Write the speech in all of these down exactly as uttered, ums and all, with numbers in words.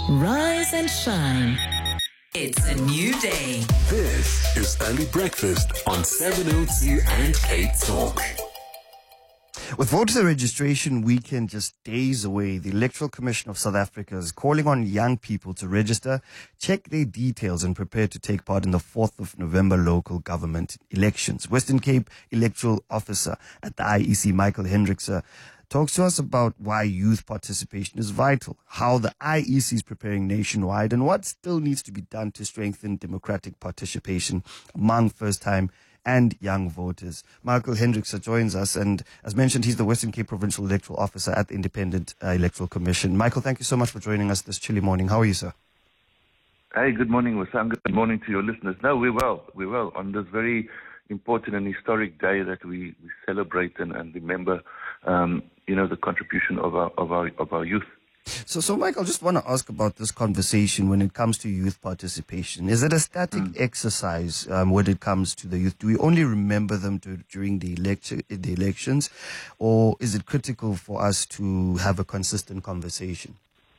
Rise and shine. It's a new day. This is Early Breakfast on seven oh two and Cape Talk. With voter registration weekend just days away, the Electoral Commission of South Africa is calling on young people to register, check their details and prepare to take part in the fourth of November local government elections. Western Cape Electoral Officer at the I E C, Michael Hendrickse, talks to us about why youth participation is vital, how the I E C is preparing nationwide, and what still needs to be done to strengthen democratic participation among first-time and young voters. Michael Hendrickse joins us, and as mentioned, he's the Western Cape Provincial Electoral Officer at the Independent uh, Electoral Commission. Michael, thank you so much for joining us this chilly morning. How are you, sir? Hey, good morning, Wasanga. Good morning to your listeners. No, we're well. We're well on this very important and historic day that we, we celebrate and, and remember, um, you know, the contribution of our of our of our youth. So, so Mike, I just want to ask about this conversation when it comes to youth participation. Is it a static mm. exercise um, when it comes to the youth? Do we only remember them to, during the, elect- the elections, or is it critical for us to have a consistent conversation?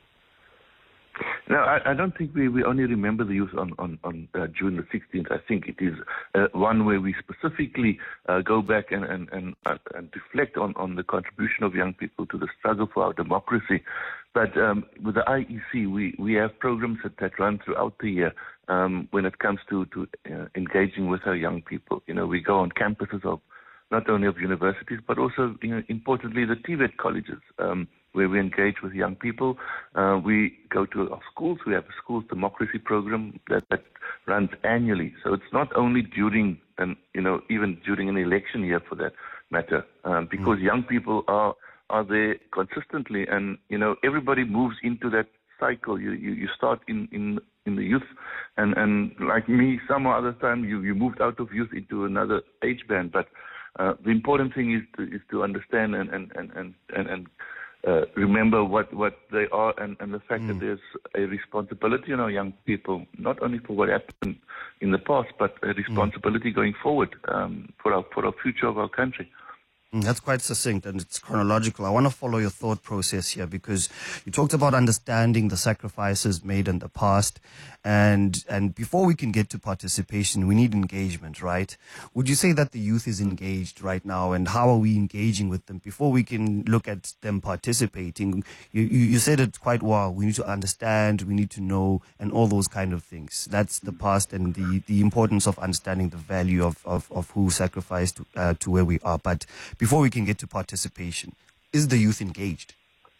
No, I, I don't think we, we only remember the youth on, on, on uh, June the sixteenth. I think it is uh, one where we specifically uh, go back and, and, and, uh, and reflect on, on the contribution of young people to the struggle for our democracy. But um, with the I E C, we, we have programs that, that run throughout the year um, when it comes to, to uh, engaging with our young people. You know, we go on campuses of not only of universities, but also, you know, importantly, the T V E T colleges, um, where we engage with young people. Uh, we go to our schools. We have a schools democracy program that, that runs annually. So it's not only during, and you know, even during an election year for that matter, um, because mm. young people are are there consistently, and you know, everybody moves into that cycle. You you, you start in, in in the youth, and, and like me, some other time you, you moved out of youth into another age band. But uh, the important thing is to is to understand and and and and, and, and Uh, remember what, what they are and, and the fact mm. that there's a responsibility on our young people, not only for what happened in the past, but a responsibility mm. going forward um, for our for our future of our country. That's quite succinct and it's chronological. I want to follow your thought process here because you talked about understanding the sacrifices made in the past, and and before we can get to participation, we need engagement, right? Would you say that the youth is engaged right now, and how are we engaging with them before we can look at them participating? You, you, you said it quite well. We need to understand, we need to know, and all those kind of things. That's the past and the, the importance of understanding the value of, of, of who sacrificed uh, to where we are. But before we can get to participation, is the youth engaged?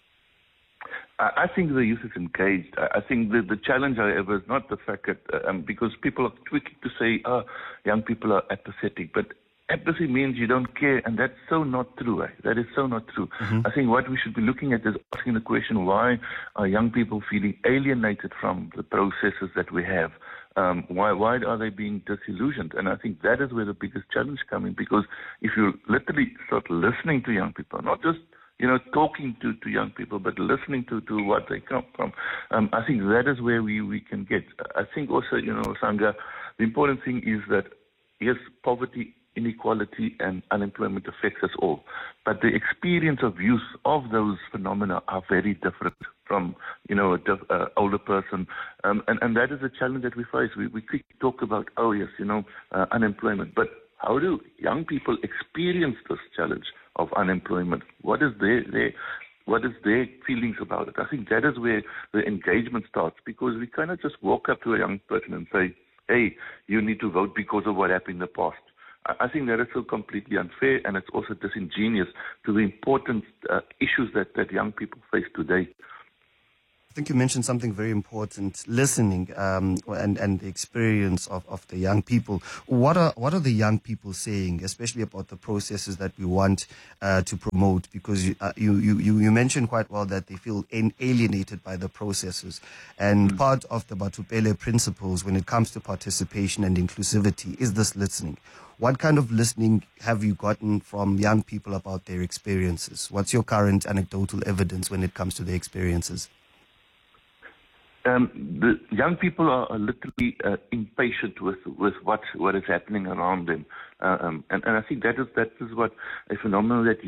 I think the youth is engaged. I think the, the challenge, however, is not the fact that, um, because people are quick to say, oh, young people are apathetic, but apathy means you don't care, and that's so not true. Eh? That is so not true. Mm-hmm. I think what we should be looking at is asking the question, why are young people feeling alienated from the processes that we have? Um, why why are they being disillusioned? And I think that is where the biggest challenge comes in, because if you literally start listening to young people, not just you know talking to, to young people, but listening to, to what they come from, um, I think that is where we, we can get. I think also, you know, Sangha, the important thing is that, yes, poverty, inequality and unemployment affects us all. But the experience of youth of those phenomena are very different from, you know, an uh, older person. Um, and, and that is a challenge that we face. We, we quickly talk about, oh, yes, you know, uh, unemployment. But how do young people experience this challenge of unemployment? What is their, their what is their feelings about it? I think that is where the engagement starts, because we kind of just walk up to a young person and say, hey, you need to vote because of what happened in the past. I think that is so completely unfair, and it's also disingenuous to the important uh, issues that, that young people face today. I think you mentioned something very important, listening um, and, and the experience of, of the young people. What are what are the young people saying, especially about the processes that we want uh, to promote? Because you, uh, you, you, you mentioned quite well that they feel alienated by the processes. And mm-hmm. part of the Batupele principles when it comes to participation and inclusivity is this listening. What kind of listening have you gotten from young people about their experiences? What's your current anecdotal evidence when it comes to their experiences? Um, the young people are, are literally uh, impatient with with what what is happening around them, uh, um, and and I think that is that is what a phenomenon that youth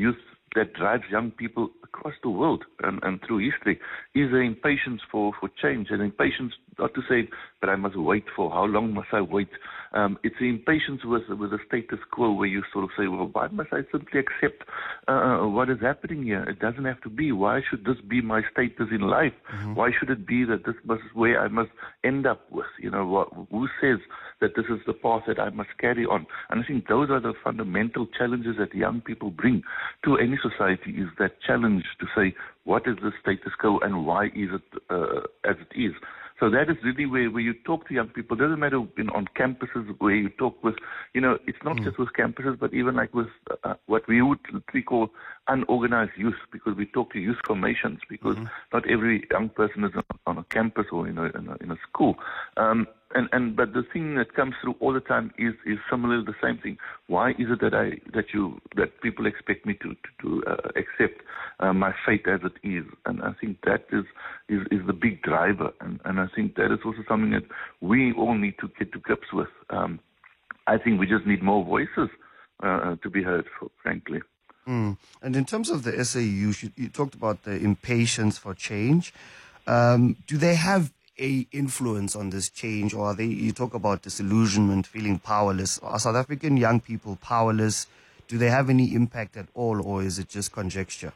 that drives young people across the world and, and through history is the impatience for, for change, and impatience not to say, but I must wait for, how long must I wait? Um, it's the impatience with, with the status quo where you sort of say, well, why must I simply accept uh, what is happening here? It doesn't have to be. Why should this be my status in life? Mm-hmm. Why should it be that this must where I must end up with? You know, what, who says that this is the path that I must carry on? And I think those are the fundamental challenges that young people bring to any society, is that challenge to say, what is the status quo and why is it uh, as it is? So that is really where, where you talk to young people. It doesn't matter in, on campuses where you talk with, you know, it's not mm. just with campuses, but even like with uh, what we would we call unorganized youth, because we talk to youth formations, because mm-hmm. not every young person is on, on a campus or in a, in a, in a school. Um, and, and but the thing that comes through all the time is, is similarly the same thing. Why is it that I that you that people expect me to to, to uh, accept uh, my fate as it is? And I think that is is, is the big driver, and, and I think that is also something that we all need to get to grips with. Um, I think we just need more voices uh, to be heard, frankly. Mm. And in terms of the S A U, you, you talked about the impatience for change. Um, do they have a influence on this change, or are they? You talk about disillusionment, feeling powerless. Are South African young people powerless? Do they have any impact at all, or is it just conjecture?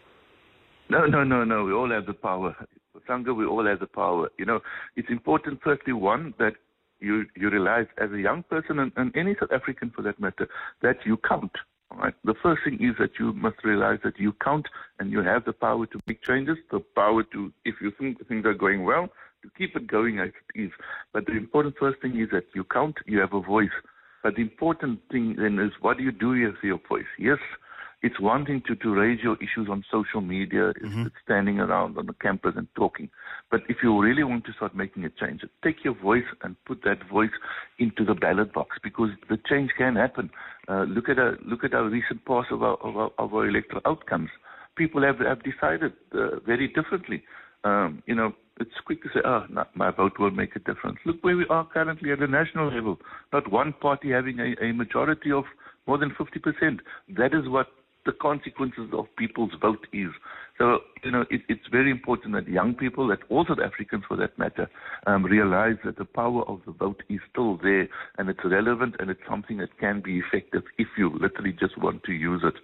No, no, no, no. We all have the power. Sangha, we all have the power. You know, it's important, firstly, one, that you you realize as a young person, and, and any South African for that matter, that you count. All right. The first thing is that you must realize that you count and you have the power to make changes, the power to, if you think things are going well, to keep it going as it is. But the important first thing is that you count, you have a voice. But the important thing then is, what do you do with your voice? Yes, it's one thing to, to raise your issues on social media, mm-hmm. it's standing around on the campus and talking. But if you really want to start making a change, take your voice and put that voice into the ballot box, because the change can happen. Uh, look at our, look at our recent pass of our, of our, of our electoral outcomes. People have, have decided uh, very differently. Um, you know, it's quick to say, oh, no, my vote will make a difference. Look where we are currently at the national level. Not one party having a, a majority of more than fifty percent. That is what the consequences of people's vote is. So, you know, it, it's very important that young people, that all South Africans for that matter, um, realize that the power of the vote is still there, and it's relevant, and it's something that can be effective if you literally just want to use it.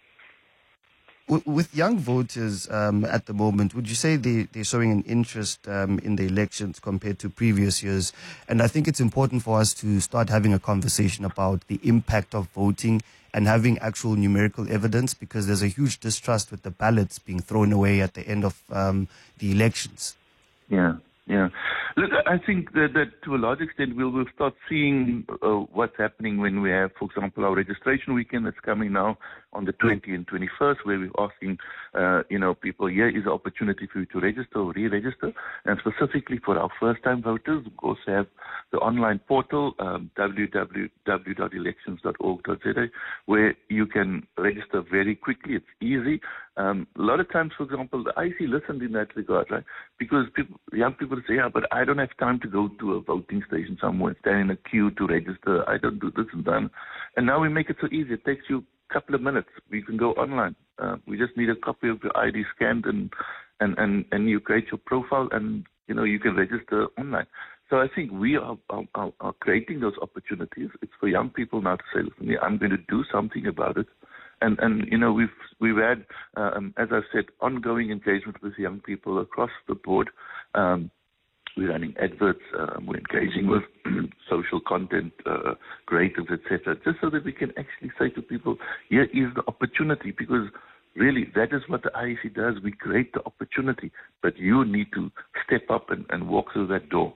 With young voters um, at the moment, would you say they, they're showing an interest um, in the elections compared to previous years? And I think it's important for us to start having a conversation about the impact of voting and having actual numerical evidence, because there's a huge distrust with the ballots being thrown away at the end of um, the elections. Yeah, yeah. Look, I think that, that to a large extent we'll, we'll start seeing uh, what's happening when we have, for example, our registration weekend that's coming now on the twentieth and twenty-first, where we're asking, uh, you know, people, here is an opportunity for you to register or re-register. And specifically for our first-time voters, we also have the online portal, um, w w w dot elections dot org dot z a, where you can register very quickly. It's easy. Um, a lot of times, for example, the I E C listened in that regard, right? Because people, young people say, yeah, but I don't have time to go to a voting station somewhere, stand in a queue to register. I don't do this and that. And now we make it so easy. It takes you a couple of minutes. We can go online. Uh, we just need a copy of your I D scanned, and, and, and, and you create your profile, and, you know, you can register online. So I think we are, are, are creating those opportunities. It's for young people now to say, listen, yeah, I'm going to do something about it. And, and you know, we've we've had, um, as I've said, ongoing engagement with young people across the board. Um, we're running adverts, um, we're engaging with social content uh, creators, et cetera, just so that we can actually say to people, here is the opportunity, because really that is what the I E C does. We create the opportunity, but you need to step up and, and walk through that door.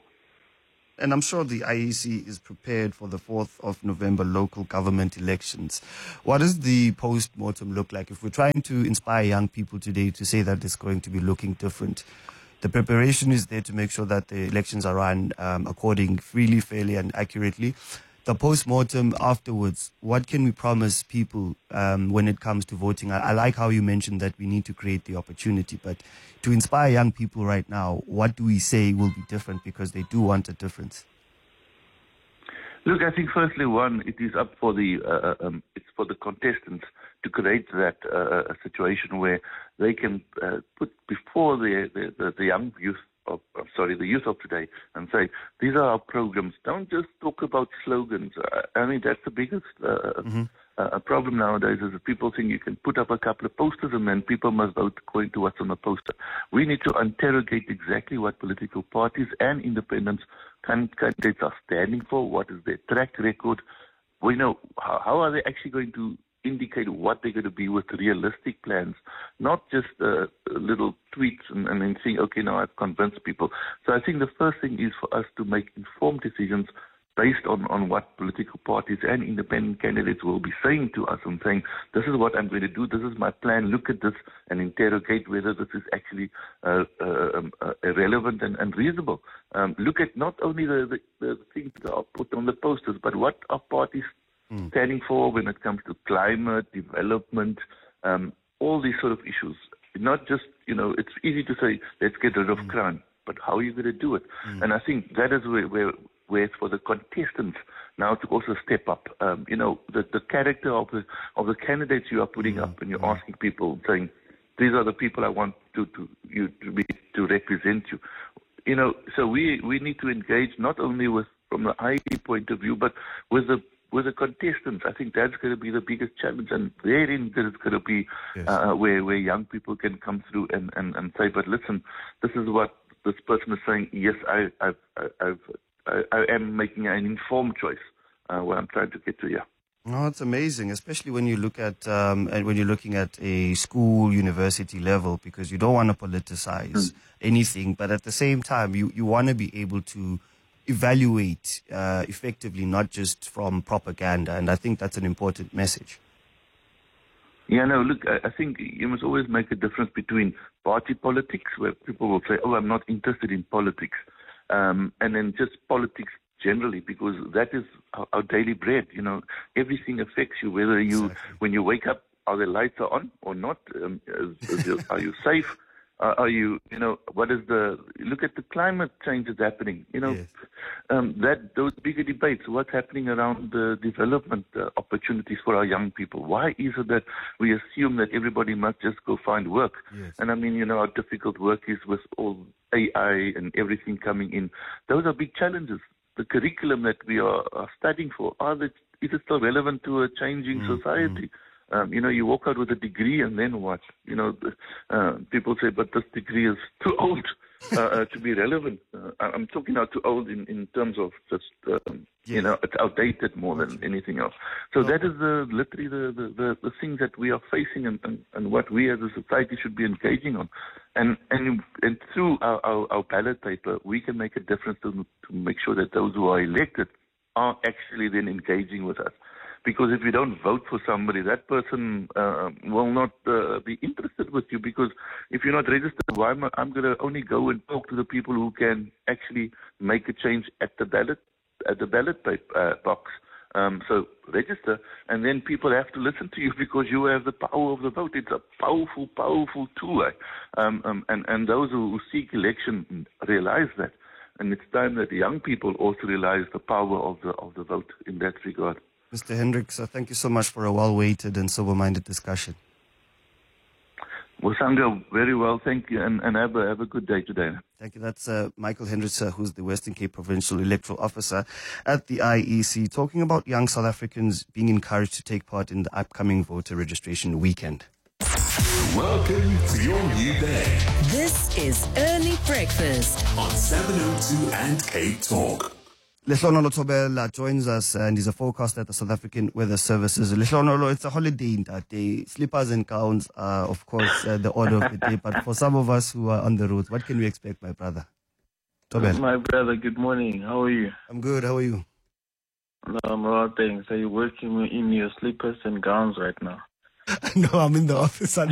And I'm sure the I E C is prepared for the fourth of November local government elections. What does the post-mortem look like? If we're trying to inspire young people today to say that it's going to be looking different, the preparation is there to make sure that the elections are run um, according freely, fairly, and accurately. The post-mortem afterwards, what can we promise people um, when it comes to voting? I, I like how you mentioned that we need to create the opportunity, but to inspire young people right now, what do we say will be different, because they do want a difference? Look, I think firstly, one, it is up for the uh, um, it's for the contestants to create that uh, a situation where they can uh, put before the, the, the, the young youth of, uh, sorry, the youth of today and say, these are our programs. Don't just talk about slogans. Uh, I mean, that's the biggest uh, mm-hmm. uh, problem nowadays is that people think you can put up a couple of posters and then people must vote according to what's on the poster. We need to interrogate exactly what political parties and independents candidates are standing for, what is their track record. We know how, how are they actually going to indicate what they're going to be with realistic plans, not just uh, little tweets and, and then saying, okay, now I've convinced people. So I think the first thing is for us to make informed decisions based on, on what political parties and independent candidates will be saying to us and saying, this is what I'm going to do, this is my plan, look at this and interrogate whether this is actually uh, uh, uh, relevant and, and reasonable. Um, look at not only the, the, the things that are put on the posters, but what are parties mm. standing for when it comes to climate, development, um, all these sort of issues. Not just, you know, it's easy to say, let's get rid of mm. crime, but how are you going to do it? Mm. And I think that is where, where where it's for the contestants now to also step up. Um, you know, the, the character of the of the candidates you are putting mm-hmm. up, and you're asking people, saying, these are the people I want to, to you to be to represent you. You know, so we, we need to engage not only with from the I E point of view, but with the with the contestants. I think that's going to be the biggest challenge, and therein there's going to be yes. uh, where where young people can come through and, and, and say, but listen, this is what this person is saying. Yes, I I've, I've I, I am making an informed choice. Uh, what I'm trying to get to, yeah. No, it's amazing, especially when you look at um, and when you're looking at a school, university level, because you don't want to politicize mm. anything, but at the same time, you, you want to be able to evaluate uh, effectively, not just from propaganda, and I think that's an important message. Yeah, no, look, I, I think you must always make a difference between party politics, where people will say, oh, I'm not interested in politics, um, and then just politics generally, because that is our, our daily bread. You know, everything affects you, whether you, exactly. when you wake up, are the lights are on or not? Um, is, is you, are you safe? Uh, are you, you know, what is the, look at the climate change that's happening, you know, yes. um, that, those bigger debates, what's happening around the development uh, opportunities for our young people. Why is it that we assume that everybody must just go find work? Yes. And I mean, you know, how difficult work is with all A I and everything coming in. Those are big challenges. The curriculum that we are, are studying for, are the, is it still relevant to a changing mm-hmm. society? Um, you know, you walk out with a degree and then what? You know, uh, people say, but this degree is too old uh, uh, to be relevant. Uh, I'm talking now too old in, in terms of just, um, yes. you know, it's outdated more than anything else. So okay. that is uh, literally the, the, the, the things that we are facing and, and, and what we as a society should be engaging on. And and, and through our, our, our ballot paper, we can make a difference to, to make sure that those who are elected are actually then engaging with us. Because if you don't vote for somebody, that person uh, will not uh, be interested with you. Because if you're not registered, why am I, I'm going to only go and talk to the people who can actually make a change at the ballot at the ballot paper, uh, box. Um, so register, and then people have to listen to you because you have the power of the vote. It's a powerful, powerful tool, eh? um, um, and and those who seek election realize that. And it's time that the young people also realize the power of the of the vote in that regard. Mister Hendricks, uh, thank you so much for a well-weighted and sober-minded discussion. Well, Sandra, very well, thank you, and, and have, a, have a good day today. Thank you. That's uh, Michael Hendricks, uh, who's the Western Cape Provincial Electoral Officer at the I E C, talking about young South Africans being encouraged to take part in the upcoming voter registration weekend. Welcome to your new day. This is Early Breakfast on seven oh two and Cape Talk. Lehlonololo Thobela joins us, and he's a forecaster at the South African Weather Services. Lehlonololo, it's a holiday in that day. Slippers and gowns are, of course, uh, the order of the day. But for some of us who are on the road, what can we expect, my brother? Thobela. My brother, good morning. How are you? I'm good. How are you? No, I'm all thanks. Are you working in your slippers and gowns right now? No, I'm in the office.